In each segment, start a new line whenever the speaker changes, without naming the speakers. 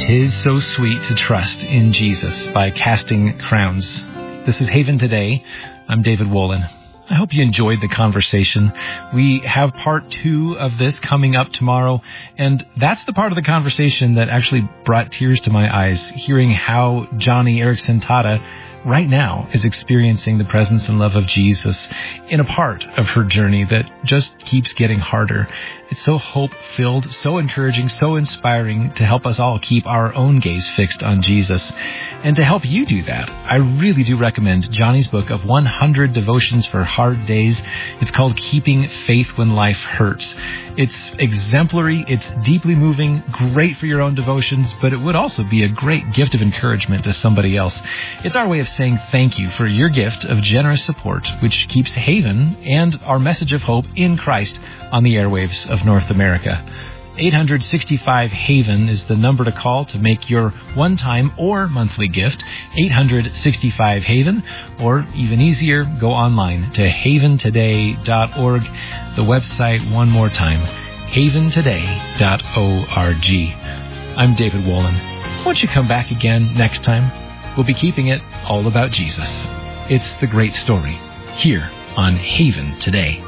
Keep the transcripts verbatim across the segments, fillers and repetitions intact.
'Tis so sweet to trust in Jesus by Casting Crowns. This is Haven Today. I'm David Wolin. I hope you enjoyed the conversation. We have part two of this coming up tomorrow, and that's the part of the conversation that actually brought tears to my eyes, hearing how Johnny Erickson Tata right now is experiencing the presence and love of Jesus in a part of her journey that just keeps getting harder. It's so hope-filled, so encouraging, so inspiring to help us all keep our own gaze fixed on Jesus. And to help you do that, I really do recommend Johnny's book of one hundred devotions for hard days. It's called Keeping Faith When Life Hurts. It's exemplary, it's deeply moving, great for your own devotions, but it would also be a great gift of encouragement to somebody else. It's our way of saying thank you for your gift of generous support, which keeps Haven and our message of hope in Christ on the airwaves of North America. eight hundred sixty-five HAVEN is the number to call to make your one-time or monthly gift. eight hundred sixty-five HAVEN, or even easier, go online to haven today dot org. The website, one more time, haven today dot org. I'm David Wolin. Won't you come back again next time? We'll be keeping it all about Jesus. It's the great story here on Haven Today.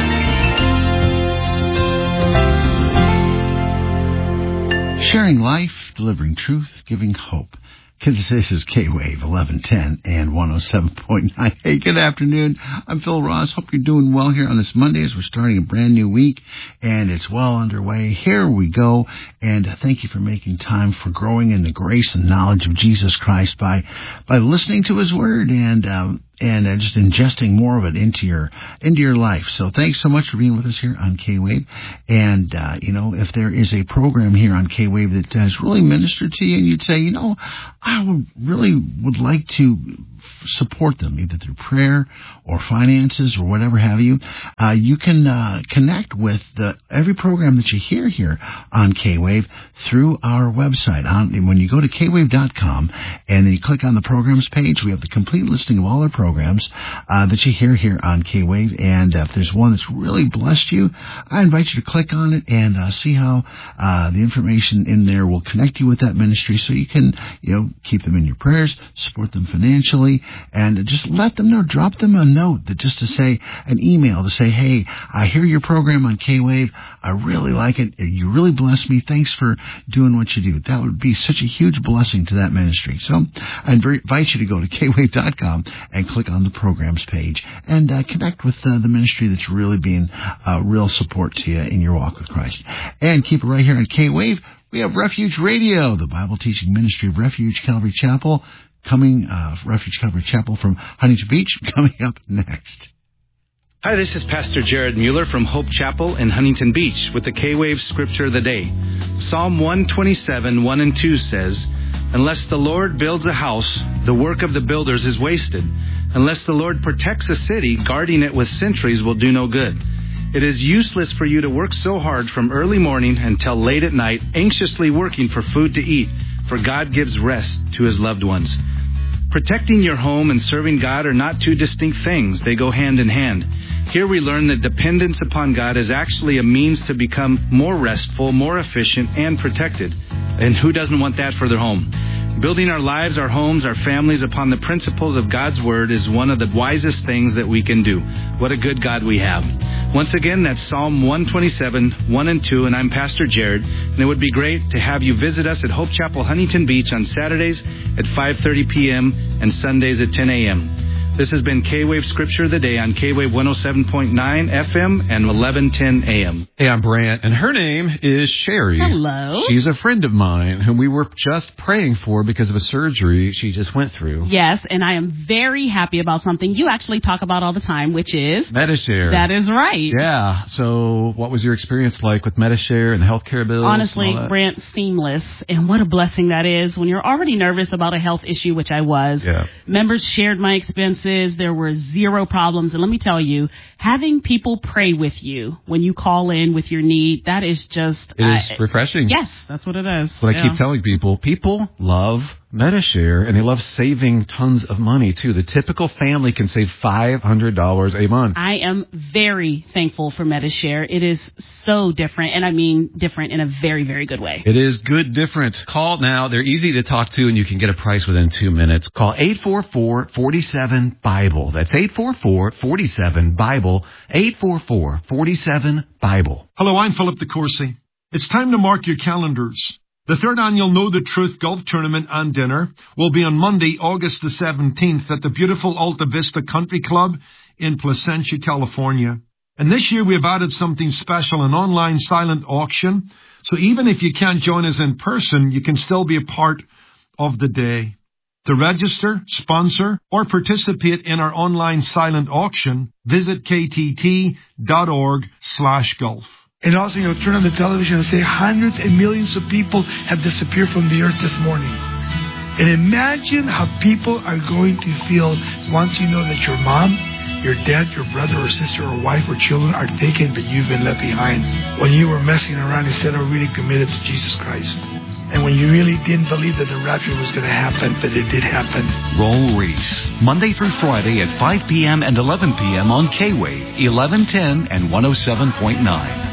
Sharing life, delivering truth, giving hope. This is K-Wave eleven ten and one oh seven point nine. Hey, good afternoon. I'm Phil Ross. Hope you're doing well here on this Monday as we're starting a brand new week, and it's well underway. Here we go, and thank you for making time for growing in the grace and knowledge of Jesus Christ by by listening to His Word and um, and uh, just ingesting more of it into your into your life. So thanks so much for being with us here on K-Wave. And, uh, you know, if there is a program here on K-Wave that has really ministered to you and you'd say, you know, I would really would like to support them, either through prayer or finances or whatever have you, uh, you can uh, connect with the, every program that you hear here on K-Wave through our website. On, when you go to k wave dot com and then you click on the programs page, we have the complete listing of all our programs uh, that you hear here on K-Wave. And uh, if there's one that's really blessed you, I invite you to click on it and uh, see how uh, the information in there will connect you with that ministry so you can, you know, keep them in your prayers, support them financially, and just let them know. Drop them a note, that just to say, an email to say, hey, I hear your program on K-Wave. I really like it. You really bless me. Thanks for doing what you do. That would be such a huge blessing to that ministry. So I invite you to go to k wave dot com and click on the programs page and uh, connect with uh, the ministry that's really being uh, real support to you in your walk with Christ. And keep it right here on K-Wave. We have Refuge Radio, the Bible teaching ministry of Refuge Calvary Chapel. Coming, uh, Refuge Calvary Chapel from Huntington Beach, coming up next.
Hi, this is Pastor Jared Mueller from Hope Chapel in Huntington Beach with the K-Wave Scripture of the Day. Psalm one twenty-seven, one and two says, "Unless the Lord builds a house, the work of the builders is wasted. Unless the Lord protects a city, guarding it with sentries will do no good. It is useless for you to work so hard from early morning until late at night, anxiously working for food to eat, for God gives rest to His loved ones." Protecting your home and serving God are not two distinct things. They go hand in hand. Here we learn that dependence upon God is actually a means to become more restful, more efficient, and protected. And who doesn't want that for their home? Building our lives, our homes, our families upon the principles of God's Word is one of the wisest things that we can do. What a good God we have. Once again, that's Psalm one twenty-seven, one and two, and I'm Pastor Jared. And it would be great to have you visit us at Hope Chapel, Huntington Beach on Saturdays at five thirty p.m. and Sundays at ten a.m. This has been K-Wave Scripture of the Day on K-Wave one oh seven point nine F M and eleven ten A M.
Hey, I'm Brant, and her name is Sherry.
Hello.
She's a friend of mine whom we were just praying for because of a surgery she just went through.
Yes, and I am very happy about something you actually talk about all the time, which is...
Medi-Share.
That is right.
Yeah. So what was your experience like with Medi-Share and healthcare bills?
Honestly, Brant, seamless. And what a blessing that is when you're already nervous about a health issue, which I was.
Yeah.
Members shared my expenses. There were zero problems. And let me tell you, having people pray with you when you call in with your need, that is just...
It is
uh,
refreshing.
Yes, that's what it is.
What
yeah.
I keep telling people, people love Metashare, and they love saving tons of money, too. The typical family can save five hundred dollars a month.
I am very thankful for Metashare. It is so different, and I mean different in a very, very good way.
It is good different. Call now. They're easy to talk to, and you can get a price within two minutes. Call eight four four, four seven, BIBLE. That's eight four four, four seven, BIBLE, eight four four, four seven, BIBLE.
Hello, I'm Philip DeCourcy. It's time to mark your calendars. The third annual Know the Truth Golf Tournament and Dinner will be on Monday, August the seventeenth at the beautiful Alta Vista Country Club in Placentia, California. And this year we have added something special, an online silent auction. So even if you can't join us in person, you can still be a part of the day. To register, sponsor, or participate in our online silent auction, visit ktt.org slash golf.
And also, you'll turn on the television and say hundreds and millions of people have disappeared from the earth this morning. And imagine how people are going to feel once you know that your mom, your dad, your brother or sister or wife or children are taken, but you've been left behind. When you were messing around instead of really committed to Jesus Christ. And when you really didn't believe that the rapture was going to happen, but it did happen.
Roll Reese, Monday through Friday at five p.m. and eleven p.m. on K-Wave, eleven ten and one oh seven point nine.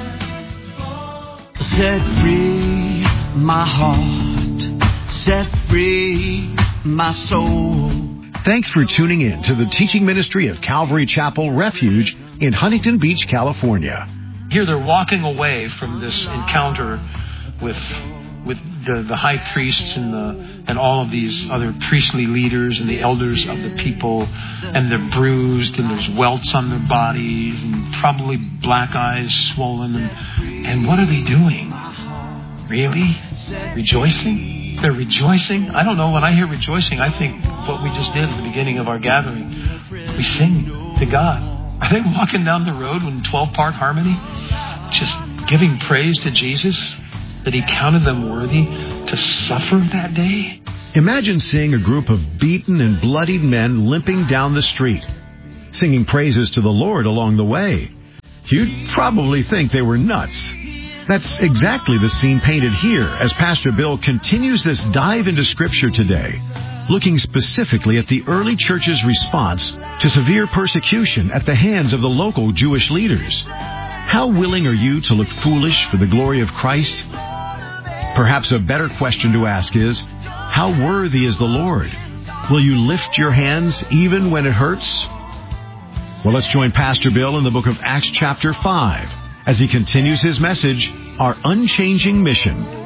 Set free my heart, set free my soul.
Thanks for tuning in to the teaching ministry of Calvary Chapel Refuge in Huntington Beach, California.
Here they're walking away from this encounter with with the, the high priests and the and all of these other priestly leaders and the elders of the people, and they're bruised and there's welts on their bodies and probably black eyes swollen, and, and what are they doing? Really? Rejoicing? They're rejoicing? I don't know. When I hear rejoicing, I think what we just did at the beginning of our gathering. We sing to God. Are they walking down the road in twelve-part harmony, just giving praise to Jesus, that he counted them worthy to suffer that day?
Imagine seeing a group of beaten and bloodied men limping down the street, singing praises to the Lord along the way. You'd probably think they were nuts. That's exactly the scene painted here as Pastor Bill continues this dive into Scripture today, looking specifically at the early church's response to severe persecution at the hands of the local Jewish leaders. How willing are you to look foolish for the glory of Christ? Perhaps a better question to ask is, how worthy is the Lord? Will you lift your hands even when it hurts? Well, let's join Pastor Bill in the book of Acts chapter five as he continues his message, Our Unchanging Mission.